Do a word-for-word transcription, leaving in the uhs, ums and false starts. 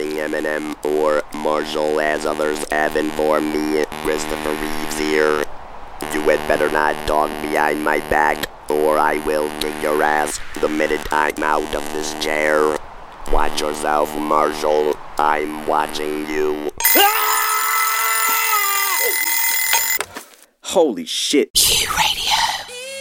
representing Eminem or Marshall as others have informed me, Christopher Reeves here. You had better not talk behind my back, or I will kick your ass the minute I'm out of this chair. Watch yourself, Marshall. I'm watching you. Holy shit. Q Radio.